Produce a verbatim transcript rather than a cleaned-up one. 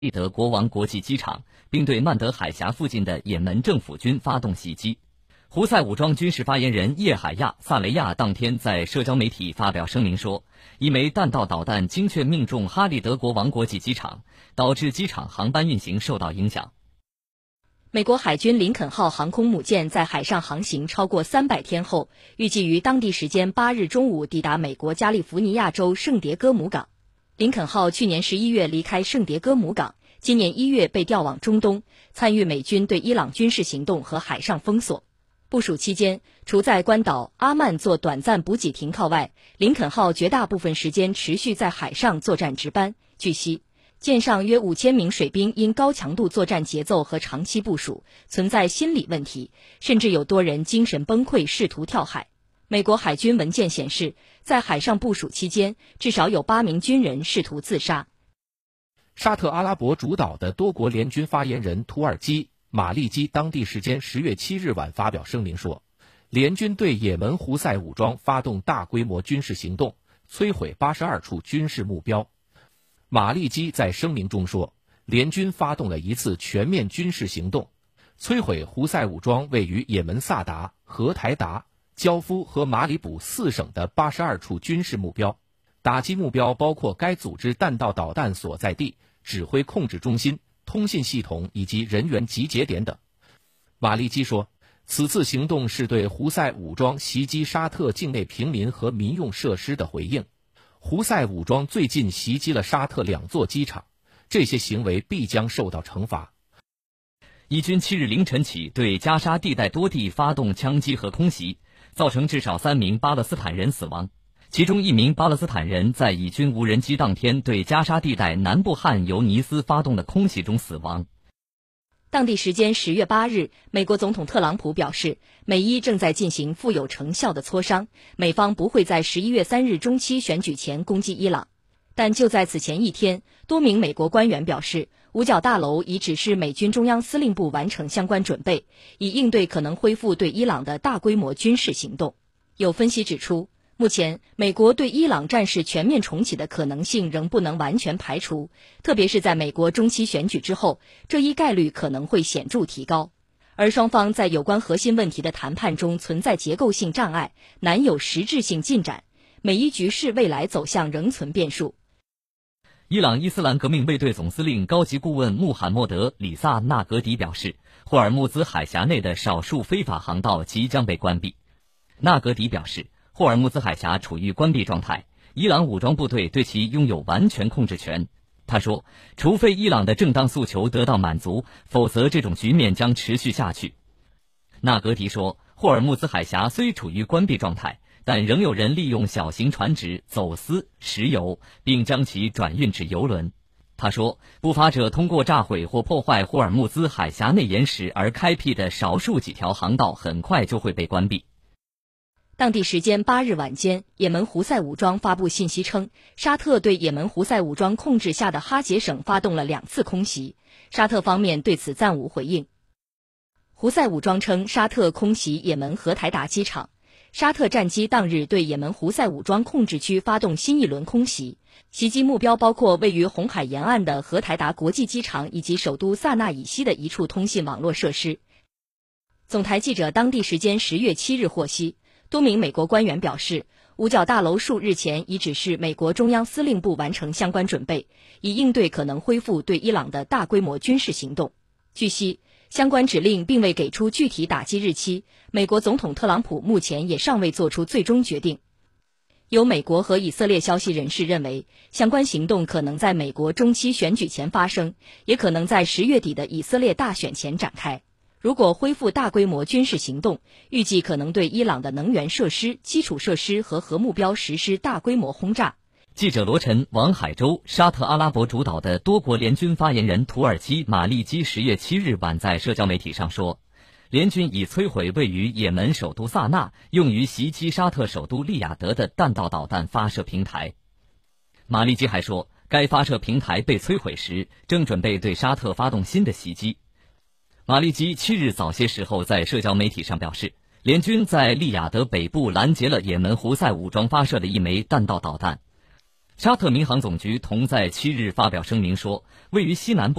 利德国王国际机场，并对曼德海峡附近的也门政府军发动袭击。胡塞武装军事发言人叶海亚·萨雷亚当天在社交媒体发表声明说，一枚弹道导弹精确命中哈利德国王国际机场，导致机场航班运行受到影响。 美国海军林肯号航空母舰在海上航行超过三百天后，预计于当地时间八日中午抵达美国加利福尼亚州圣迭戈姆港。林肯号去年十一月离开圣迭戈姆港，今年一月被调往中东，参与美军对伊朗军事行动和海上封锁。部署期间，除在关岛阿曼做短暂补给停靠外，林肯号绝大部分时间持续在海上作战值班。据悉，舰上约五千名水兵因高强度作战节奏和长期部署，存在心理问题，甚至有多人精神崩溃，试图跳海。美国海军文件显示，在海上部署期间，至少有八名军人试图自杀。 沙特阿拉伯主导的多国联军发言人土耳其马利基当地时间十月七日晚发表声明说，联军对也门胡塞武装发动大规模军事行动，摧毁八十二处军事目标。马利基在声明中说，联军发动了一次全面军事行动，摧毁胡塞武装位于也门萨达、荷台达、焦夫和马里卜四省的八十二处军事目标，打击目标包括该组织弹道导弹所在地、指挥控制中心、通信系统以及人员集结点等。马利基说，此次行动是对胡塞武装袭击沙特境内平民和民用设施的回应。胡塞武装最近袭击了沙特两座机场，这些行为必将受到惩罚。 以军七日凌晨起对加沙地带多地发动枪击和空袭，造成至少三名巴勒斯坦人死亡，其中一名巴勒斯坦人在以军无人机当天对加沙地带南部汉尤尼斯发动的空袭中死亡。 当地时间十月八日，美国总统特朗普表示，美伊正在进行富有成效的磋商，美方不会在十一月三日中期选举前攻击伊朗。但就在此前一天，多名美国官员表示，五角大楼已指示美军中央司令部完成相关准备，以应对可能恢复对伊朗的大规模军事行动。有分析指出，目前美国对伊朗战事全面重启的可能性仍不能完全排除，特别是在美国中期选举之后，这一概率可能会显著提高。而双方在有关核心问题的谈判中存在结构性障碍，难有实质性进展，美伊局势未来走向仍存变数。 伊朗伊斯兰革命卫队总司令高级顾问穆罕默德·里萨纳格迪表示，霍尔木兹海峡内的少数非法航道即将被关闭。纳格迪表示，霍尔木兹海峡处于关闭状态，伊朗武装部队对其拥有完全控制权。他说，除非伊朗的正当诉求得到满足，否则这种局面将持续下去。纳格迪说，霍尔木兹海峡虽处于关闭状态，但仍有人利用小型船只走私石油，并将其转运至油轮。他说，不法者通过炸毁或破坏霍尔木兹海峡内岩石而开辟的少数几条航道很快就会被关闭。 当地时间八日晚间，也门胡塞武装发布信息称，沙特对也门胡塞武装控制下的哈杰省发动了两次空袭，沙特方面对此暂无回应。胡塞武装称，沙特空袭也门荷台达机场。沙特战机当日对也门胡塞武装控制区发动新一轮空袭，袭击目标包括位于红海沿岸的荷台达国际机场以及首都萨那以西的一处通信网络设施。总台记者当地时间十月七日获悉，多名美国官员表示，五角大楼数日前已指示美国中央司令部完成相关准备，以应对可能恢复对伊朗的大规模军事行动。据悉，相关指令并未给出具体打击日期，美国总统特朗普目前也尚未做出最终决定。有美国和以色列消息人士认为，相关行动可能在美国中期选举前发生，也可能在十月底的以色列大选前展开。如果恢复大规模军事行动，预计可能对伊朗的能源设施、基础设施和核目标实施大规模轰炸。 记者罗晨往海州沙特阿拉伯主导的多国联军发言人土耳其马利基十月七日晚在社交媒体上说，联军已摧毁位于也门首都萨那用于袭击沙特首都利雅得的弹道导弹发射平台。马利基还说，该发射平台被摧毁时正准备对沙特发动新的袭击。马利基七日早些时候在社交媒体上表示，联军在利雅得北部拦截了也门胡塞武装发射的一枚弹道导弹。 沙特民航总局同在七日发表声明说，位于西南部